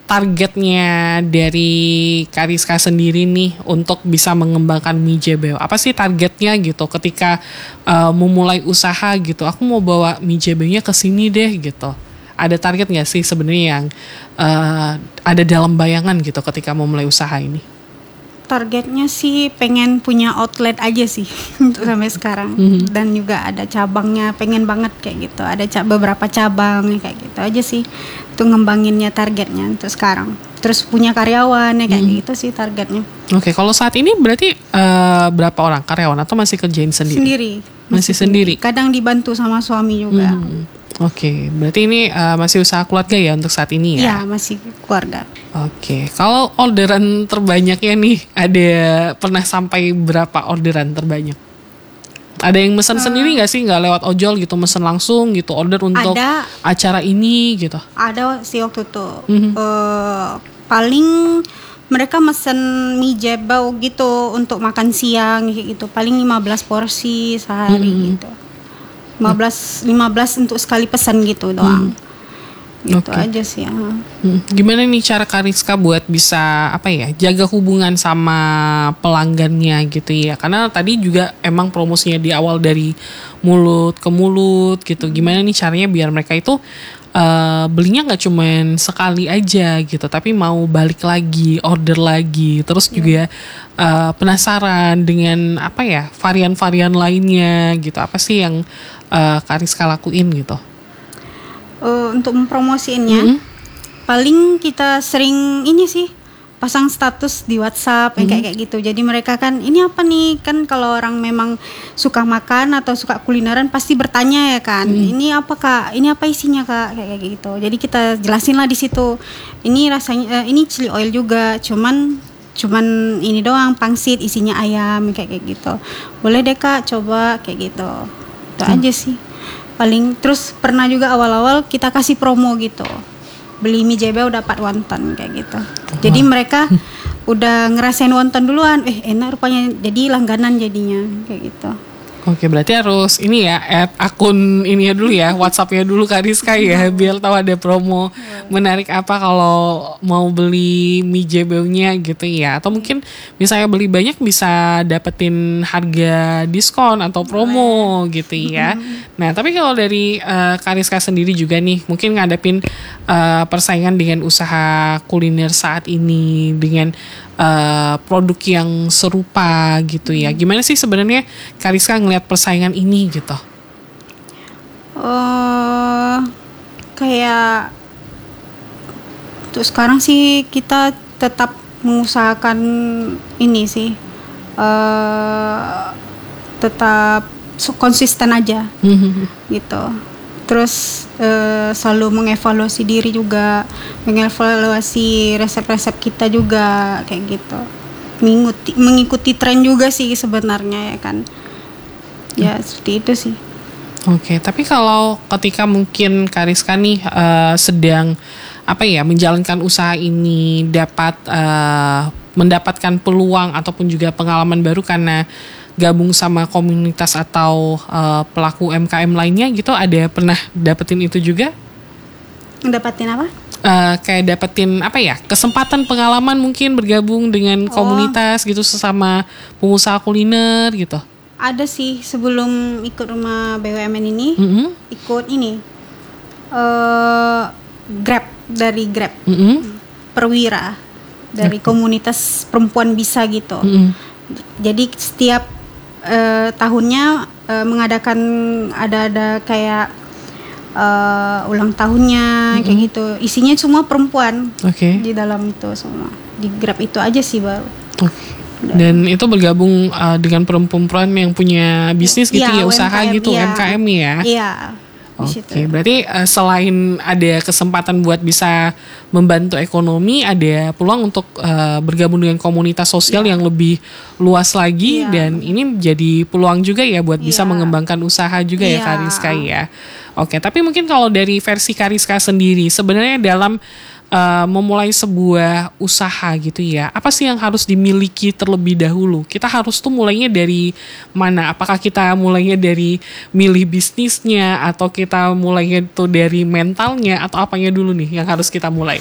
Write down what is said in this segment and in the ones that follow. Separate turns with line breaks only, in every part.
targetnya dari Kariska sendiri nih untuk bisa mengembangkan Mijebeo? Apa sih targetnya gitu ketika memulai usaha gitu? Aku mau bawa Mijebeo-nya ke sini deh gitu. Ada target nggak sih sebenarnya yang ada dalam bayangan gitu ketika memulai usaha ini?
Targetnya sih pengen punya outlet aja sih untuk sampai sekarang. Dan juga ada cabangnya, pengen banget kayak gitu. Ada beberapa cabang kayak gitu aja sih. Itu ngembanginnya targetnya untuk sekarang. Terus punya karyawan ya kayak gitu sih targetnya.
Oke, kalau saat ini berarti berapa orang karyawan atau masih kerjain sendiri?
Sendiri.
Masih sendiri.
Kadang dibantu sama suami juga.
Oke, berarti ini masih usaha keluarga ya untuk saat ini ya?
Iya, masih keluarga.
Oke, kalau orderan terbanyaknya nih, ada pernah sampai berapa orderan terbanyak? Ada yang mesen sendiri nggak sih, nggak lewat ojol gitu, mesen langsung gitu, order untuk acara ini gitu?
Ada sih waktu itu. Paling mereka mesen Mijebeo gitu untuk makan siang gitu, paling 15 porsi sehari gitu. 15 untuk sekali pesan gitu doang. Gitu aja sih ya.
Gimana nih cara Kariska buat bisa jaga hubungan sama pelanggannya gitu ya? Karena tadi juga emang promosinya di awal dari mulut ke mulut gitu. Gimana nih caranya biar mereka itu belinya nggak cuman sekali aja gitu, tapi mau balik lagi, order lagi, terus juga penasaran dengan varian-varian lainnya gitu. Apa sih yang Kariska lakuin gitu?
Untuk mempromosiinnya, paling kita sering ini sih pasang status di WhatsApp kayak gitu. Jadi mereka kan ini apa nih, kan kalau orang memang suka makan atau suka kulineran pasti bertanya ya kan. Ini apa Kak? Ini apa isinya Kak? Kayak gitu. Jadi kita jelasin lah di situ. Ini rasanya ini chili oil juga, cuman ini doang pangsit, isinya ayam kayak gitu. Boleh deh Kak coba kayak gitu. Itu aja sih. Paling terus pernah juga awal-awal kita kasih promo gitu. Beli Mijebeo dapat wonton kayak gitu. Jadi mereka udah ngerasain wonton duluan, enak rupanya, jadi langganan jadinya kayak gitu.
Oke, berarti harus ini ya, add akun ini ya dulu ya, WhatsApp-nya dulu Kariska ya, biar tahu ada promo menarik apa kalau mau beli Mijebeo-nya gitu ya. Atau mungkin misalnya beli banyak bisa dapetin harga diskon atau promo gitu ya. Nah, tapi kalau dari Kariska sendiri juga nih, mungkin ngadepin persaingan dengan usaha kuliner saat ini dengan produk yang serupa gitu ya. Gimana sih sebenarnya Kariska ngelihat persaingan ini gitu?
Kayak untuk sekarang sih kita tetap mengusahakan ini sih, tetap konsisten aja gitu. Terus selalu mengevaluasi diri juga, mengevaluasi resep-resep kita juga kayak gitu. Mengikuti tren juga sih sebenarnya ya kan. Ya seperti itu sih.
Oke, tapi kalau ketika mungkin Kariska nih sedang menjalankan usaha ini dapat mendapatkan peluang ataupun juga pengalaman baru karena gabung sama komunitas atau pelaku UMKM lainnya gitu, ada pernah dapetin itu juga?
Dapetin apa?
Kayak dapetin kesempatan pengalaman mungkin bergabung dengan komunitas gitu sesama pengusaha kuliner gitu.
Ada sih sebelum ikut rumah BUMN ini, ikut ini Grab, dari Grab, perwira dari komunitas perempuan bisa gitu. Jadi setiap tahunnya mengadakan ada kayak ulang tahunnya kayak gitu. Isinya semua perempuan di dalam itu semua. Di Grab itu aja sih baru.
Dan itu bergabung dengan perempuan yang punya bisnis gitu ya, usaha UMKM, gitu, UMKM ya.
Iya.
Oke, berarti selain ada kesempatan buat bisa membantu ekonomi, ada peluang untuk bergabung dengan komunitas sosial yang lebih luas lagi, dan ini jadi peluang juga ya buat bisa mengembangkan usaha juga ya Kariska ya. Oke, tapi mungkin kalau dari versi Kariska sendiri, sebenarnya dalam memulai sebuah usaha gitu ya, apa sih yang harus dimiliki terlebih dahulu? Kita harus tuh mulainya dari mana? Apakah kita mulainya dari milih bisnisnya, atau kita mulainya tuh dari mentalnya, atau apanya dulu nih yang harus kita mulai?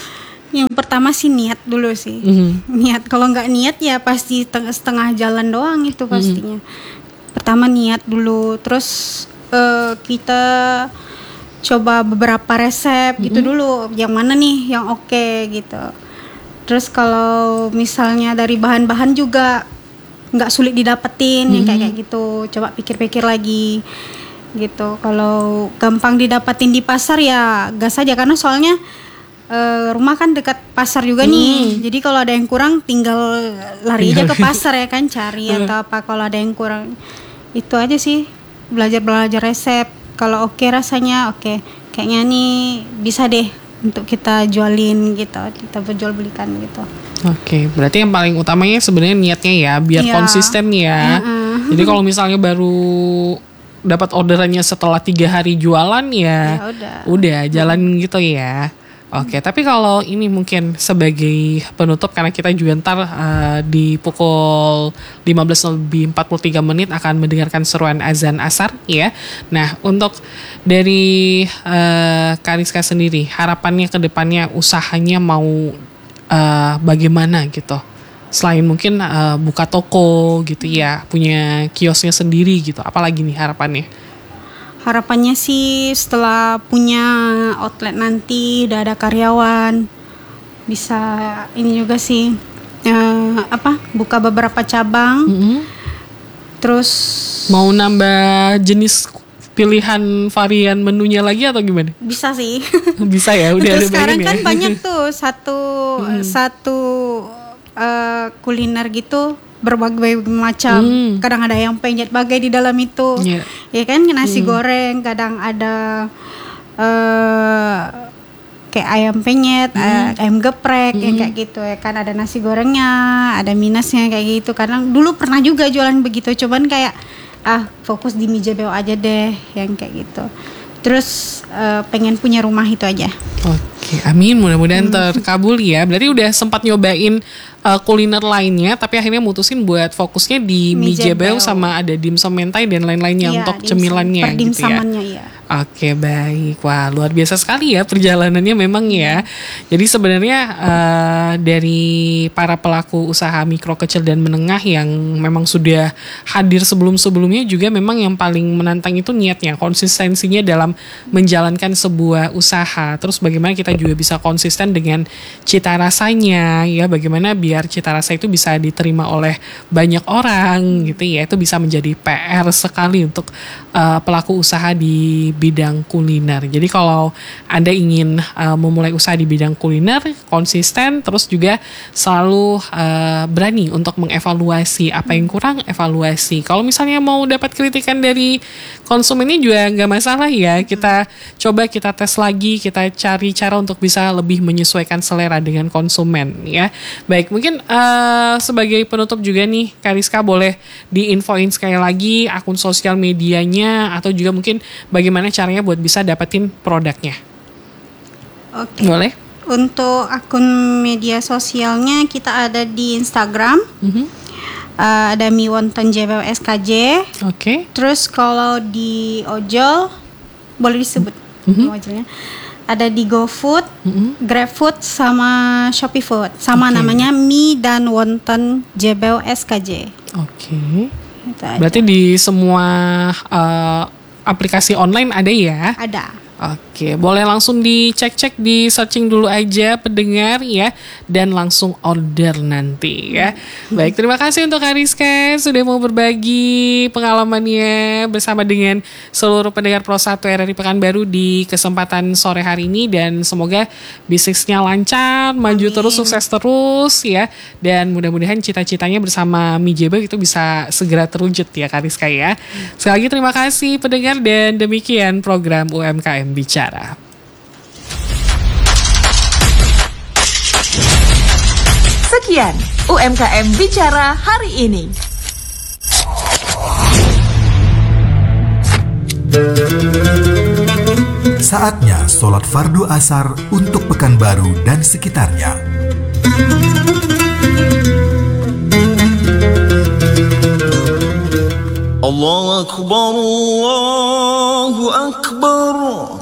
Yang pertama sih niat dulu sih. Niat, kalau nggak niat ya pasti setengah jalan doang itu pastinya. Pertama niat dulu, terus kita coba beberapa resep gitu dulu, yang mana nih yang oke gitu. Terus kalau misalnya dari bahan-bahan juga nggak sulit didapetin yang kayak gitu, coba pikir-pikir lagi gitu. Kalau gampang didapetin di pasar ya gas aja, karena soalnya rumah kan dekat pasar juga nih. Jadi kalau ada yang kurang tinggal lari aja ke pasar ya kan, cari atau apa. Kalau ada yang kurang itu aja sih, belajar resep. Kalau oke rasanya oke, kayaknya nih bisa deh untuk kita jualin gitu, kita jual belikan gitu.
Oke, berarti yang paling utamanya sebenarnya niatnya ya, biar konsisten ya. Jadi kalau misalnya baru dapat orderannya setelah 3 hari jualan ya udah jalan gitu ya. Oke, tapi kalau ini mungkin sebagai penutup, karena kita juga ntar di pukul 15:43 akan mendengarkan seruan azan asar ya. Nah, untuk dari Kariska sendiri, harapannya ke depannya usahanya mau bagaimana gitu? Selain mungkin buka toko gitu ya, punya kiosnya sendiri gitu, apalagi nih harapannya?
Harapannya sih setelah punya outlet nanti udah ada karyawan, bisa ini juga sih buka beberapa cabang. Terus mau
nambah jenis pilihan varian menunya lagi atau gimana?
Bisa sih.
Bisa ya, udah ada
sekarang kan
ya?
banyak tuh satu kuliner gitu berbagai macam. Kadang ada yang penyet bagai di dalam itu, ya kan, nasi goreng. Kadang ada kayak ayam penyet, ayam geprek, yang kayak gitu ya kan. Ada nasi gorengnya, ada minasnya kayak gitu. Kadang dulu pernah juga jualan begitu, cuman kayak fokus di mie JBO aja deh, yang kayak gitu. Terus pengen punya rumah itu aja.
Oke, amin, mudah-mudahan terkabul ya. Berarti udah sempat nyobain kuliner lainnya, tapi akhirnya mutusin buat fokusnya di mie JBO sama ada dimsum mentai dan lain-lainnya untuk cemilannya gitu ya.
Iya.
Oke, baik. Wah, luar biasa sekali ya perjalanannya memang ya. Jadi sebenarnya dari para pelaku usaha mikro, kecil dan menengah yang memang sudah hadir sebelum-sebelumnya juga, memang yang paling menantang itu niatnya, konsistensinya dalam menjalankan sebuah usaha. Terus bagaimana kita juga bisa konsisten dengan cita rasanya ya, bagaimana biar cita rasa itu bisa diterima oleh banyak orang gitu ya. Itu bisa menjadi PR sekali untuk pelaku usaha di bidang kuliner. Jadi kalau Anda ingin memulai usaha di bidang kuliner, konsisten, terus juga selalu berani untuk mengevaluasi apa yang kurang, evaluasi. Kalau misalnya mau dapat kritikan dari konsumennya juga nggak masalah ya. Kita coba, kita tes lagi, kita cari cara untuk bisa lebih menyesuaikan selera dengan konsumen ya. Baik, mungkin sebagai penutup juga nih, Kariska boleh diinfoin sekali lagi akun sosial medianya, atau juga mungkin bagaimana caranya buat bisa dapetin produknya.
Oke.
Boleh?
Untuk akun media sosialnya kita ada di Instagram. Ada Mi Wonton JBO SKJ.
Oke.
Terus kalau di ojol boleh disebut ojolnya. Ada di GoFood, GrabFood sama Shopee Food. Sama namanya Mi dan Wonton JBO SKJ.
Oke. Berarti di semua aplikasi online ada ya?
Ada.
Oke, boleh langsung dicek-cek, di searching dulu aja pendengar ya, dan langsung order nanti ya. Baik, terima kasih untuk Kariska sudah mau berbagi pengalamannya bersama dengan seluruh pendengar Pro 1 RRI Pekanbaru di kesempatan sore hari ini, dan semoga bisnisnya lancar, maju terus, sukses terus ya, dan mudah-mudahan cita-citanya bersama Mi JBO itu bisa segera terwujud ya Kariska ya. Sekali lagi terima kasih pendengar, dan demikian program UMKM Bicara.
Sekian UMKM Bicara hari ini.
Saatnya sholat fardu asar untuk Pekanbaru dan sekitarnya.
Allahu Akbar, Allahu Akbar.